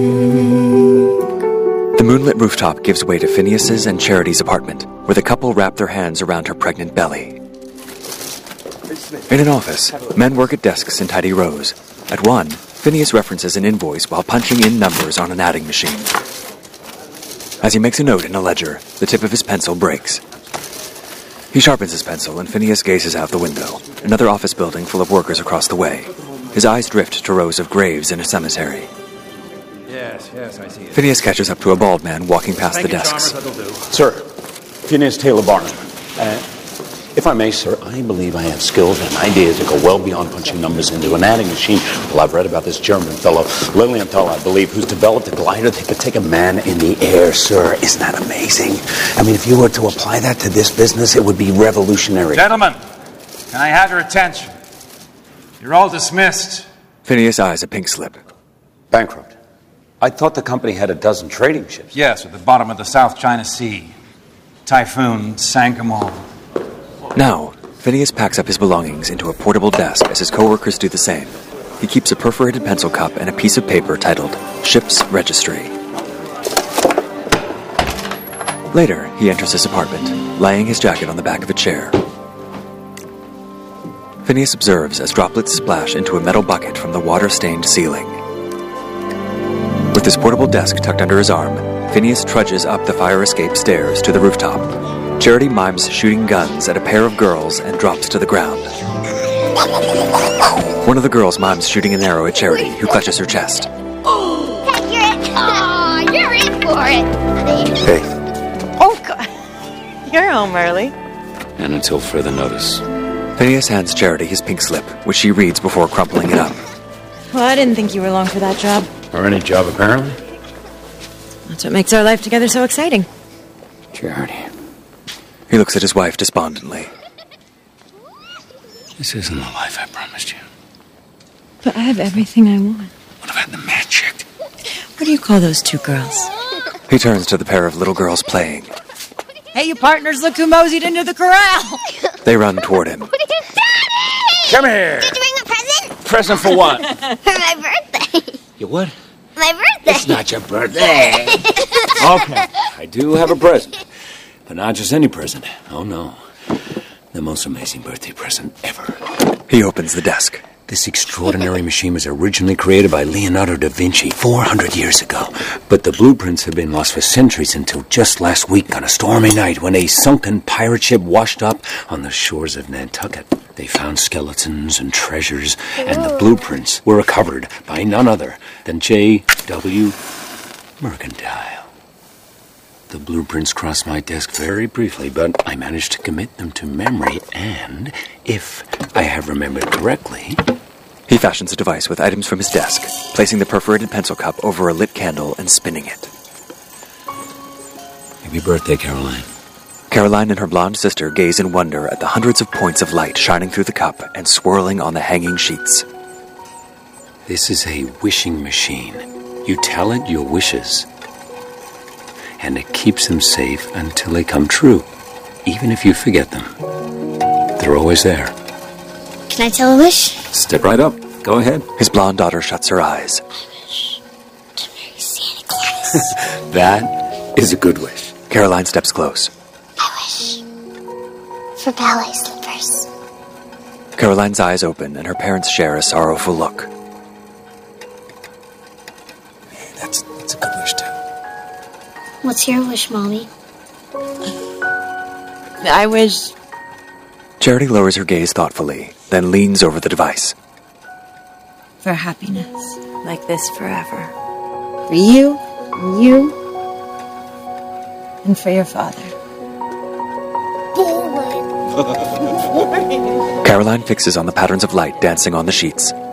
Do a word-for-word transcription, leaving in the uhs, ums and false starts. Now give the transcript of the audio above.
The moonlit rooftop gives way to Phineas's and Charity's apartment, where the couple wrap their hands around her pregnant belly. In an office, men work at desks in tidy rows. At one, Phineas references an invoice while punching in numbers on an adding machine. As he makes a note in a ledger, the tip of his pencil breaks. He sharpens his pencil, and Phineas gazes out the window, another office building full of workers across the way. His eyes drift to rows of graves in a cemetery. Yes, yes, I see it. Phineas catches up to a bald man walking past Thank the you, desks. Chalmers, that'll do. Sir, Phineas Taylor Barnum. Uh, if I may, sir, I believe I have skills and ideas that go well beyond punching numbers into an adding machine. Well, I've read about this German fellow, Lilienthal, I believe, who's developed a glider that could take a man in the air, sir. Isn't that amazing? I mean, if you were to apply that to this business, it would be revolutionary. Gentlemen, can I have your attention? You're all dismissed. Phineas eyes a pink slip. Bankrupt. I thought the company had a dozen trading ships. Yes, at the bottom of the South China Sea. Typhoon sank them all. Now, Phineas packs up his belongings into a portable desk as his co-workers do the same. He keeps a perforated pencil cup and a piece of paper titled Ship's Registry. Later, he enters his apartment, laying his jacket on the back of a chair. Phineas observes as droplets splash into a metal bucket from the water-stained ceiling. With his portable desk tucked under his arm, Phineas trudges up the fire escape stairs to the rooftop. Charity mimes shooting guns at a pair of girls and drops to the ground. One of the girls mimes shooting an arrow at Charity, who clutches her chest. Oh, you're in. Oh, you're in for it. Hey. Oh, God. You're home early. And until further notice. Phineas hands Charity his pink slip, which she reads before crumpling it up. Well, I didn't think you were long for that job. Or any job, apparently. That's what makes our life together so exciting. Charity. He looks at his wife despondently. This isn't the life I promised you. But I have everything I want. What about the magic? What do you call those two girls? He turns to the pair of little girls playing. Hey, you partners, look who moseyed into the corral! They run toward him. Daddy! Come here! Did you bring a present? Present for what? For my birthday. Your what? My birthday. It's not your birthday. Okay. I do have a present. But not just any present. Oh, no. The most amazing birthday present ever. He opens the desk. This extraordinary machine was originally created by Leonardo da Vinci four hundred years ago. But the blueprints have been lost for centuries until just last week on a stormy night when a sunken pirate ship washed up on the shores of Nantucket. They found skeletons and treasures, and the blueprints were recovered by none other than J W Mercantile. The blueprints crossed my desk very briefly, but I managed to commit them to memory, and, if I have remembered correctly... He fashions a device with items from his desk, placing the perforated pencil cup over a lit candle and spinning it. Happy birthday, Caroline. Caroline and her blonde sister gaze in wonder at the hundreds of points of light shining through the cup and swirling on the hanging sheets. This is a wishing machine. You tell it your wishes, and it keeps them safe until they come true, even if you forget them. They're always there. Can I tell a wish? Step right up. Go ahead. His blonde daughter shuts her eyes. I wish to marry Santa Claus. That is a good wish. Caroline steps close. I wish for ballet slippers. Caroline's eyes open and her parents share a sorrowful look. That's, that's a good wish, too. What's your wish, Mommy? I wish... Charity lowers her gaze thoughtfully, then leans over the device. for happiness, like this forever. For you, and you, and for your father. Caroline fixes on the patterns of light dancing on the sheets.